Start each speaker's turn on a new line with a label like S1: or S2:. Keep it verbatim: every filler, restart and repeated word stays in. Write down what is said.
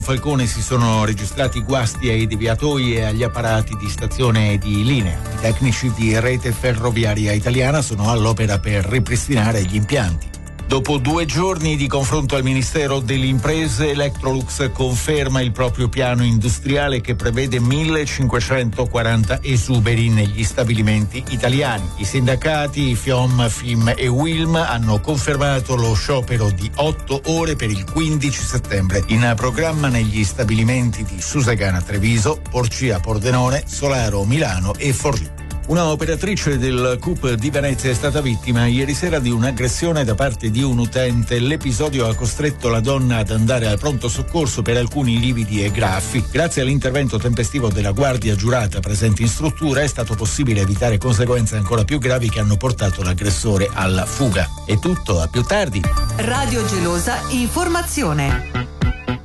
S1: Falcone si sono registrati guasti ai deviatoi e agli apparati di stazione di linea. I tecnici di Rete Ferroviaria Italiana sono all'opera per ripristinare gli impianti. Dopo due giorni di confronto al Ministero delle Imprese, Electrolux conferma il proprio piano industriale che prevede millecinquecentoquaranta esuberi negli stabilimenti italiani. I sindacati FIOM, FIM e UILM hanno confermato lo sciopero di otto ore per il quindici settembre, in programma negli stabilimenti di Susegana Treviso, Porcia Pordenone, Solaro Milano e Forlì. Una operatrice del C U P di Venezia è stata vittima ieri sera di un'aggressione da parte di un utente. L'episodio ha costretto la donna ad andare al pronto soccorso per alcuni lividi e graffi. Grazie all'intervento tempestivo della guardia giurata presente in struttura è stato possibile evitare conseguenze ancora più gravi che hanno portato l'aggressore alla fuga. È tutto, a più tardi.
S2: Radio Gelosa Informazione.